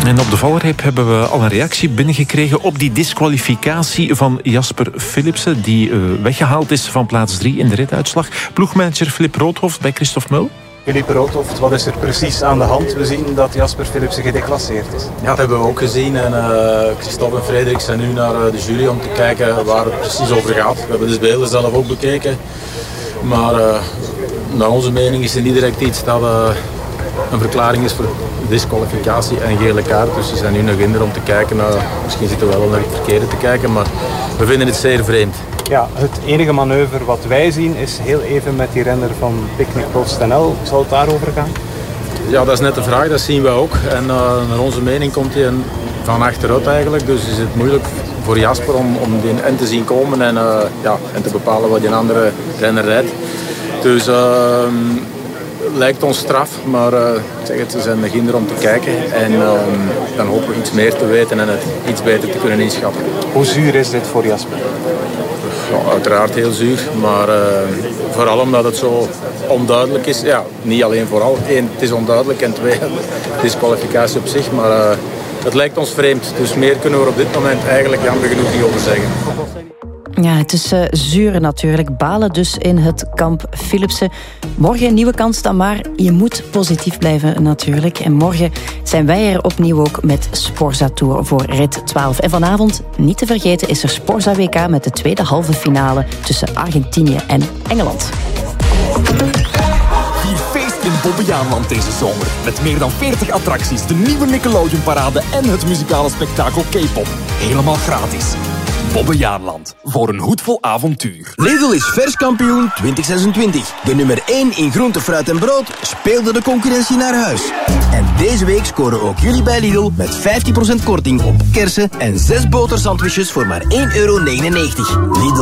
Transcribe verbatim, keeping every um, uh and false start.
En op de valreep hebben we al een reactie binnengekregen op die disqualificatie van Jasper Philipsen, die uh, weggehaald is van plaats drie in de rituitslag. Ploegmanager Filip Roodhoft bij Christophe Mul. Filip Roodhoft, wat is er precies aan de hand? We zien dat Jasper Philipsen gedeclasseerd is. Ja, dat hebben we ook gezien. En uh, Christophe en Frederik zijn nu naar uh, de jury om te kijken waar het precies over gaat. We hebben de beelden zelf ook bekeken. Maar uh, naar onze mening is er niet direct iets dat uh, een verklaring is voor disqualificatie en gele kaart. Dus ze zijn nu nog in om te kijken. Uh, misschien zitten we wel naar het verkeerde te kijken, maar we vinden het zeer vreemd. Ja, het enige manoeuvre wat wij zien is heel even met die renner van Picnic PostNL. Zal het daarover gaan? Ja, dat is net de vraag. Dat zien we ook. En uh, naar onze mening komt hij van achteruit eigenlijk. Dus is het moeilijk voor Jasper om, om die in te zien komen en, uh, ja, en te bepalen wat die andere renner rijdt. Dus uh, lijkt ons straf, maar uh, ik zeg het, ze zijn er om te kijken. En uh, dan hopen we iets meer te weten en het iets beter te kunnen inschatten. Hoe zuur is dit voor Jasper? Ja, uiteraard heel zuur, maar uh, vooral omdat het zo onduidelijk is. Ja, niet alleen vooral. Eén, het is onduidelijk en twee, disqualificatie op zich, maar uh, het lijkt ons vreemd. Dus meer kunnen we er op dit moment eigenlijk jammer genoeg niet over zeggen. Ja, het is uh, zuur natuurlijk. Balen dus in het kamp Philipsen. Morgen een nieuwe kans dan maar. Je moet positief blijven natuurlijk. En morgen zijn wij er opnieuw ook met Sporza Tour voor rit twaalf. En vanavond, niet te vergeten, is er Sporza W K met de tweede halve finale tussen Argentinië en Engeland. Vier feest in Bobbejaanland deze zomer. Met meer dan veertig attracties, de nieuwe Nickelodeon-parade en het muzikale spektakel K-pop. Helemaal gratis. Bobbejaanland, voor een hoedvol avontuur. Lidl is verskampioen twintig zesentwintig. De nummer één in groente, fruit en brood speelde de concurrentie naar huis. En deze week scoren ook jullie bij Lidl met vijftien procent korting op kersen en zes botersandwiches voor maar één euro negenennegentig. Lidl.